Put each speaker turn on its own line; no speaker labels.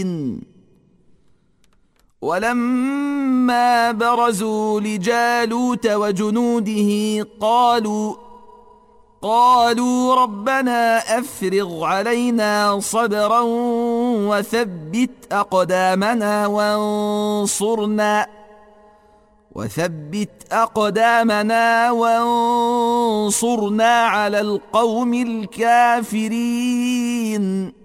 ولما برزوا لجالوت وجنوده قالوا ربنا أفرغ علينا صبرا وثبت أقدامنا وانصرنا على القوم الكافرين.